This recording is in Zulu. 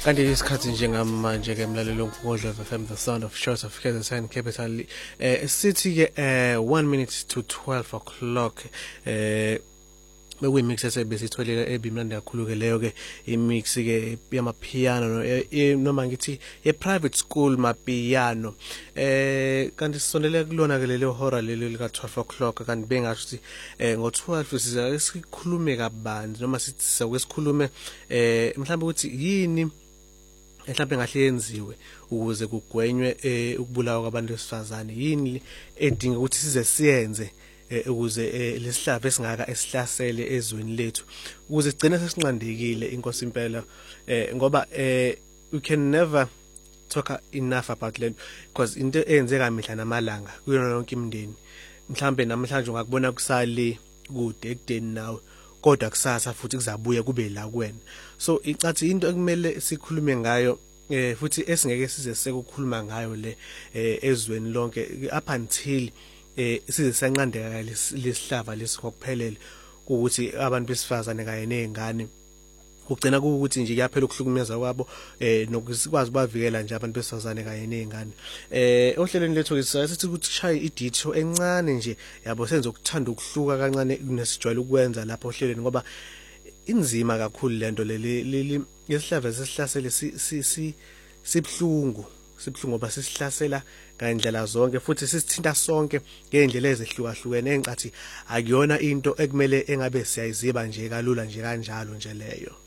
Kanti isikhathi njengamanje ke mlaleli Ngodlo FM, the sound of shores of KZN capital. Sithi ke 1 minute to 12 o'clock. Bekuyimix esebesitholile ebimnandi kakhulu ke leyo ke imix ke yamapiano noma ngithi private school mapiano. Kanti sisondele kulona ke lelo hora lelo lika 12 o'clock kanti bengasho ukuthi ngo12 siza sikhulume kabanzi noma sithi sikhulume mhlawumbe ukuthi yini mhlawumbe ngahle yenziwe ukuze kugwenywe ukubulawa kwabantu besifazane, yini edinga ukuthi size siyenze ukuze lesihlava esingaka esihlasele ezweni lethu ukuze sigcine sesinqandekile inkosi impela, ngoba we can never talk enough about that because into eyenzeka mihla namalanga kuyona yonke imindeni. Mhlambe namhlanje ungakubona kusale kude ekudeni nawe kodwa kusasa futhi kuzabuya kube la kuwena. So icathi into ekumele sikhulume ngayo futhi esingeke size sekukhuluma ngayo le ezweni lonke up until size sanqandeka lesihlava lesikuphelele ukuthi abantu besifazane kanye nezingane kugcina ukuthi nje kuyaphela ukuhlukumeza kwabo nokusikwazi bavikela nje abantu besifazane kanye nezingane. Ohlelweni lethu sithi ukuthi shaye iditho encane nje yabo senze ukuthanda ukuhluka kancane kunesijwayele ukwenza lapha ohlelweni ngoba inzima kakhulu lento leli yesihlava sesihlasele sibhlungu ngoba sisihlasela ngandlela zonke futhi sisithinta sonke ngeendlela ezehlukahlukene encathi akuyona into ekumele engabe siyayiziba nje kalula nje kanjalo nje leyo.